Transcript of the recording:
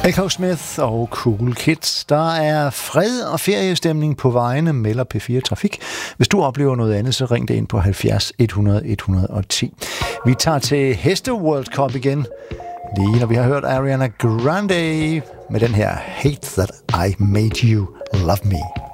Echo Smith og Cool Kids. Der er fred og feriestemning på vejene, melder P4 Trafik. Hvis du oplever noget andet, så ring det ind på 70 100 110. Vi tager til Heste World Cup igen, lige når vi har hørt Ariana Grande med den her Hate That I Made You Love Me.